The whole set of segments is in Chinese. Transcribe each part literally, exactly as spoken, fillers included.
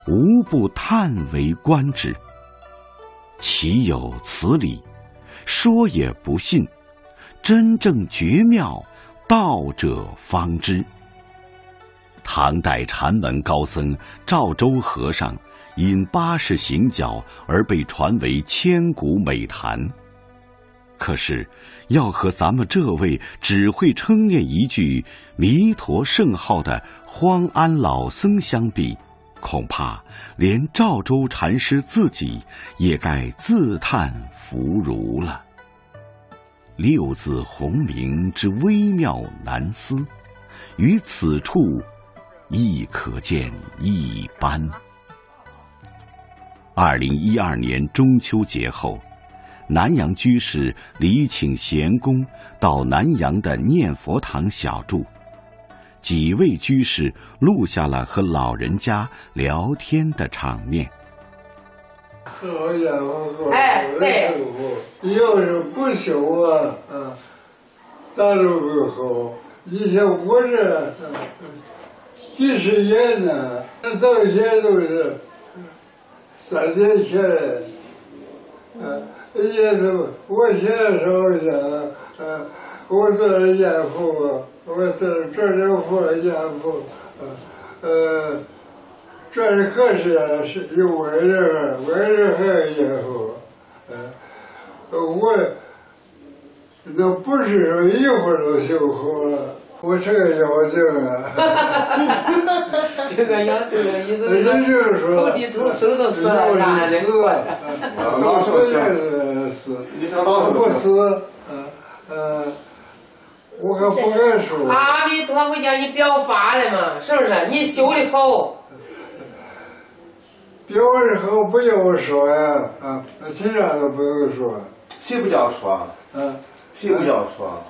无不叹为观止。岂有此理！说也不信，真正绝妙，道者方知。唐代禅门高僧赵州和尚因八十行脚而被传为千古美谈。可是要和咱们这位只会称念一句弥陀圣号的荒安老僧相比，恐怕连赵州禅师自己也该自叹弗如了。六字洪名之微妙难思，于此处亦可见一斑。二零一二年中秋节后，南阳居士礼请贤公到南阳的念佛堂小住，几位居士录下了和老人家聊天的场面。 好家伙，哎，对，要是不修啊，啊，咋都不好。以前我这几十年呢，到现在都是三年前来，啊，也都我现在说一下，啊，我做了严父，我做做这父严父，啊，呃。这里可是是有外人，外人还有严父，嗯，我那不是说一会儿就修好了，我这个妖精啊， 这个妖精的意思是说，头地头手都死了，啥的， 老死也是死，老不死，嗯嗯，我可不敢说。 阿弥陀佛叫你表法的嘛，是不是？你修的好。 表示好不要说呀，啊，其他都不用说。 谁不叫说？嗯，谁不叫说？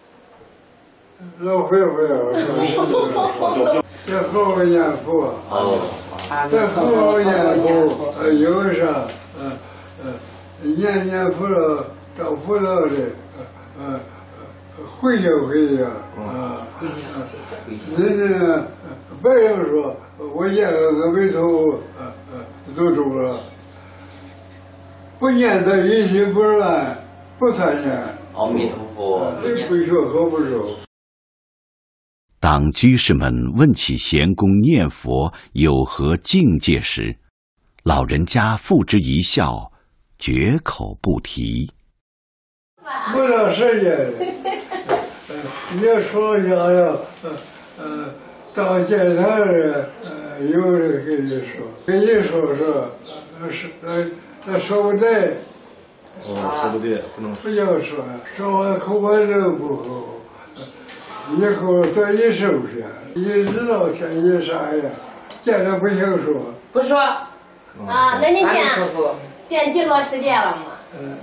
老会不要说，谁不要说？这好好念佛，这好好念佛，呃，有啥，呃呃，念念佛了，找佛了的，呃呃，回应回应啊，人家不要说，我念个阿弥陀佛，呃呃。都中了，不念的一心不乱，不参念。 阿弥陀佛， 不学和不熟。 当居士们问起贤公念佛有何境界时，老人家付之一笑，绝口不提。 不到时间，也说想要，呃呃，到见他人。有人跟你说，跟你说说，是呃，他说不对， 哦，说不对，不能不要说，说完口完人不好，以后多一收下，你知道天意啥呀？见了不行说， 不说。 啊，那你见见几多时间了嘛？ 嗯，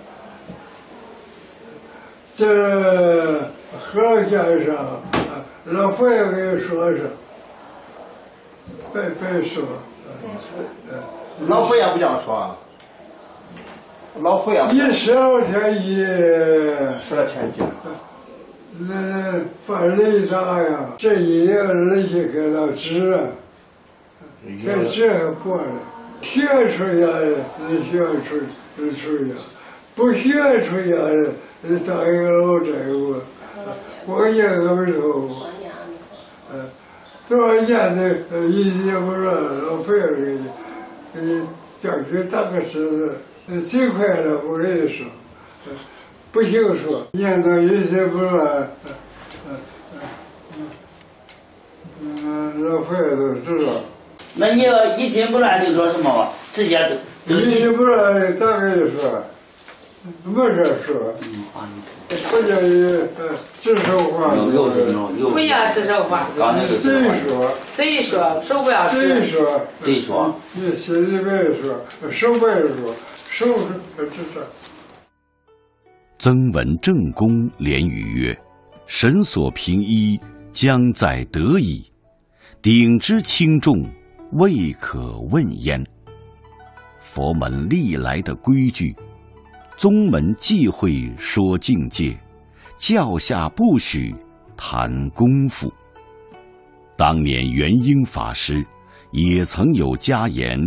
这和尚先生，老佛爷给你说说。别别说， 老佛爷不叫说，老佛爷一十二天一十二天一， 那犯雷大呀，这一样那些给他治啊，这治还过了，学出来的你学出出呀，不学出来的你当一个老债务，我也个不头，嗯。多少年的呃，一也不说老费儿给你，给你叫去打个石子，呃，最快的我跟你说，呃，不行说，念到一些不乱，呃呃嗯嗯，老费儿都知道。 那你要一心不乱就说什么吧？直接都。一心不乱咋跟你说？没事说。嗯啊，不叫你呃指手画脚。 不要指手画脚。 贼说。 贼说，手不要指。 贼说。 贼说。 你心里边说，手不要说，手是指手。 曾闻正公连语曰：“神所凭依，将在得矣。鼎之轻重，未可问焉。”佛门历来的规矩，宗门忌讳说境界，教下不许谈功夫。当年元婴法师也曾有家言